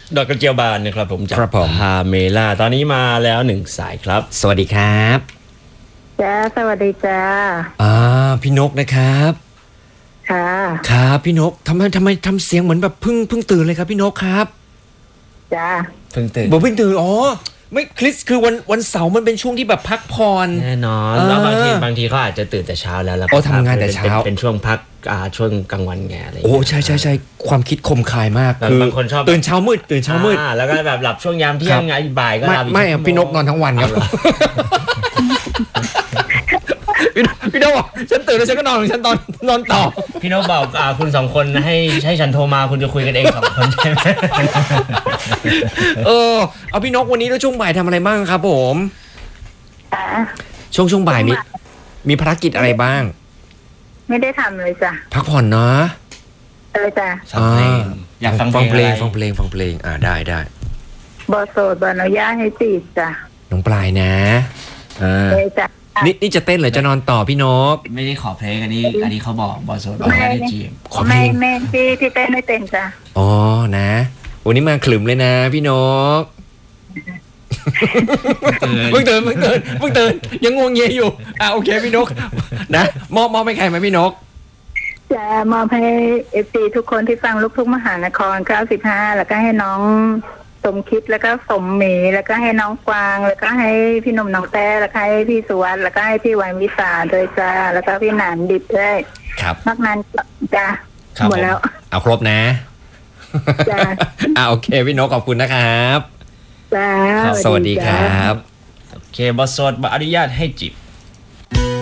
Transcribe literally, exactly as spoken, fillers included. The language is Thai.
ดอกกระเจียวบานนะครับผมจากครับผมพาเมล่าตอนนี้มาแล้วหนึ่งสายครับสวัสดีครับจ้าสวัสดีจ้าอ่าพี่นกนะครับค่ะครับพี่นกทำไมทำไมทำเสียงเหมือนแบบเพิ่งเพิ่งตื่นเลยครับพี่นกครับจ้าเพิ่งตื่นบอกเพิ่งตื่นอ๋อไม่คริสคือวันวันเสาร์มันเป็นช่วงที่แบบพักผ่อนแน่นอนแล้วบางทีบางทีเขาอาจจะตื่นแต่เช้าแล้วแล้วโอ้ทำงานแต่เช้าเป็นช่วงพักอ่าช่วงกลางวันไงอะไรโอ้ใช่ใช่ใช่ความคิดคมคายมากคือบางคนชอบตื่นเช้ามืดตื่นเช้ามืดแล้วก็แบบหลับช่วงยามเที่ยงไงบ่ายก็หลับไม่ไม่พี่นกนอนทั้งวันครับพี่พี่นกบอกฉันตื่นแล้วฉันก็นอนของฉันตอนนอนต่อพี่นกบอกอ่าคุณสองคนให้ให้ฉันโทรมาคุณจะคุยกันเองสองคนใช่ไหมเออเอาพี่นกวันนี้แล้วช่วงบ่ายทำอะไรบ้างครับผมช่วงช่วงบ่ายมีมีภารกิจอะไรบ้างไม่ได้ทำเลยจ้ะพักผ่อนเนาะเออจ้ะฟังเพลงอยากฟังเพลงฟังเพลงฟังเพลงอ่าได้ได้บอโสดบอนุญาตให้จีบจ้ะน้องปลายนะอ่าจ้ะนี่นี่จะเต้นหรือจะนอนต่อพี่นกไม่ได้ขอเพลงอันนี้อันนี้เขาบอกบอสโซนบอกไม่ได้จีบขอเพลงไม่ไม่พี่พี่เต้นไม่เต้นจ้ะอ๋อนะวันนี้มาขลุ่มเลยนะพี่นกเพิ่งตื่นเพิ่งตื่นเพิ่งตื่นยังงงเงียอยู่อ่ะโอเคพี่นกนะมอบมอบให้ใครไหมพี่นกจะมอบให้เอฟซีทุกคนที่ฟังลูกทุ่งมหานครเก้าสิบห้าแล้วก็ให้น้องสมคิดแล้วก็สมหมีแล้วก็ให้น้องกวางแล้วก็ให้พี่หนุ่มน้องแต้แล้วก็ให้พี่สุวรรณแล้วก็ให้พี่วันวิสาด้วยจ้าแล้วก็พี่หนานดิบด้วยครับนอกนั้นจ้าหมดแล้วเอาครบนะจ้าอ่าโอเคพี่นกขอบคุณนะครับจ้าสวัสดีครับโอเคบอสโซนอนุญาตให้จีบ